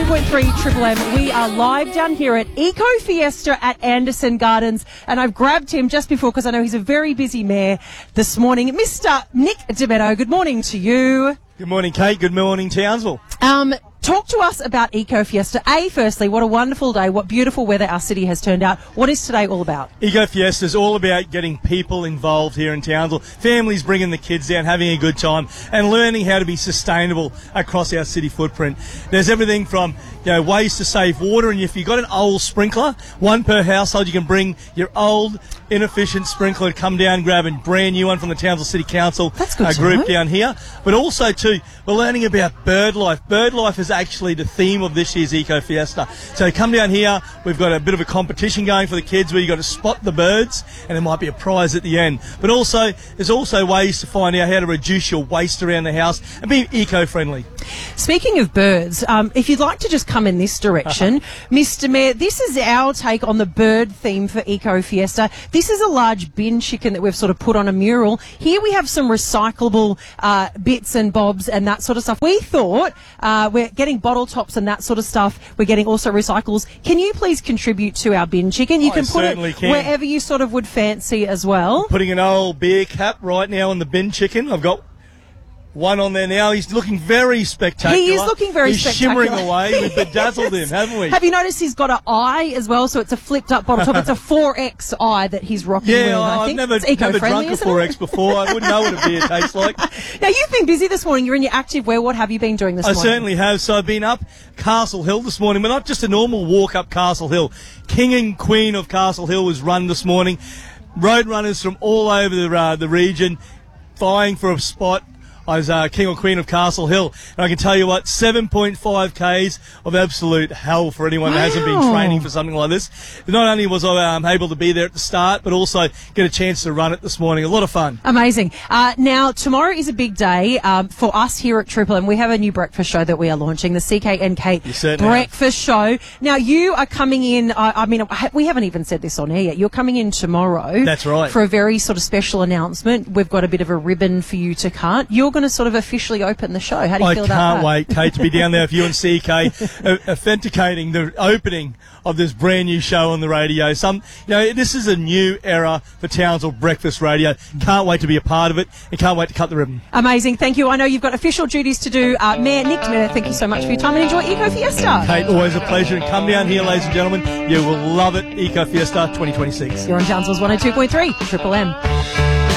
102.3 Triple M. We are live down here at Eco Fiesta at Anderson Gardens, and I've grabbed him just before because I know he's a very busy mayor this morning. Mr. Nick Di Meadow, good morning to you. Good morning, Kate. Good morning, Townsville. Talk to us about Eco Fiesta. Firstly, what a wonderful day, what beautiful weather our city has turned out. What is today all about? Eco Fiesta is all about getting people involved here in Townsville, families bringing the kids down, having a good time, and learning how to be sustainable across our city footprint. There's everything from ways to save water, and if you've got an old sprinkler, one per household, you can bring your old inefficient sprinkler to come down and grab a brand new one from the Townsville City Council group down here. But also too, we're learning about bird life. Bird life is actually the theme of this year's Eco Fiesta. So come down here, we've got a bit of a competition going for the kids where you've got to spot the birds and there might be a prize at the end. But also, there's also ways to find out how to reduce your waste around the house and be eco-friendly. Speaking of birds, if you'd like to just come in this direction, Mr. Mayor, this is our take on the bird theme for Eco Fiesta. This is a large bin chicken that we've sort of put on a mural. Here we have some recyclable bits and bobs and that sort of stuff. We thought we're getting bottle tops and that sort of stuff. We're getting also recyclables. Can you please contribute to our bin chicken? You can put it wherever you sort of would fancy as well. Putting an old beer cap right now on the bin chicken. I've got one on there now. He's looking very spectacular. He is looking very spectacular. He's shimmering away. We've bedazzled him, haven't we? Have you noticed he's got an eye as well? So it's a flipped up bottle top. It's a 4X eye that he's rocking with, I think. I've never drunk a 4X before. I wouldn't know what a beer tastes like. Now, you've been busy this morning. You're in your active wear. What have you been doing this morning? I certainly have. So I've been up Castle Hill this morning, but not just a normal walk up Castle Hill. King and Queen of Castle Hill was run this morning. Road runners from all over the region vying for a spot. I was King or Queen of Castle Hill, and I can tell you what, 7.5 Ks of absolute hell for anyone that hasn't been training for something like this. Not only was I able to be there at the start, but also get a chance to run it this morning. A lot of fun. Amazing. Now, tomorrow is a big day for us here at Triple M. We have a new breakfast show that we are launching, the CK and Kate Breakfast Show. Now, you are coming in, we haven't even said this on air yet. You're coming in tomorrow. That's right. For a very sort of special announcement. We've got a bit of a ribbon for you to cut. You're going to sort of officially open the show. How do you feel about that? I can't wait, Kate, to be down there with you and CK authenticating the opening of this brand new show on the radio. This is a new era for Townsville Breakfast Radio. Can't wait to be a part of it and can't wait to cut the ribbon. Amazing. Thank you. I know you've got official duties to do. Mayor Nick Di Meadow, thank you so much for your time and enjoy Eco Fiesta. Kate, always a pleasure. And come down here, ladies and gentlemen. You will love it. Eco Fiesta 2026. You're on Townsville's 102.3 Triple M.